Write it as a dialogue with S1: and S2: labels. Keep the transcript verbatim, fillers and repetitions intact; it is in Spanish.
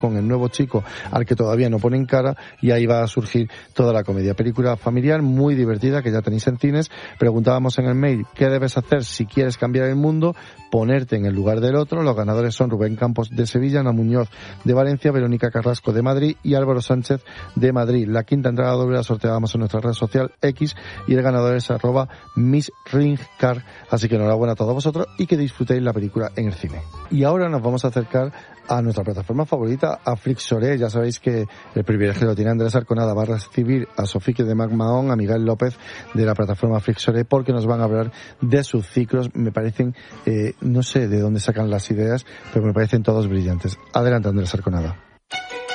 S1: con el nuevo chico al que todavía no ponen cara, y ahí va a surgir toda la comedia. Película familiar muy divertida que ya tenéis en cines. Preguntábamos en el mail qué debes hacer si quieres cambiar el mundo, ponerte en el lugar del otro. Los ganadores son Rubén Campos de Sevilla, Ana Muñoz de Valencia, Verónica Carrasco de Madrid y Álvaro Sánchez de Madrid. La quinta entrega doble la sorteábamos en nuestra red social X y el ganador es arroba Miss Ringcar. Así que enhorabuena a todos vosotros y que disfrutéis la película en el cine. Y ahora nos vamos a acercar a nuestra plataforma favorita, a Flixolé. Ya sabéis que el privilegio lo tiene Andrés Arconada. Va a recibir a Sofique de Magmaón, a Miguel López de la plataforma Flixolé, porque nos van a hablar de sus ciclos. Me parecen, eh, no sé de dónde sacan las ideas, pero me parecen todos brillantes. Adelante, Andrés Arconada.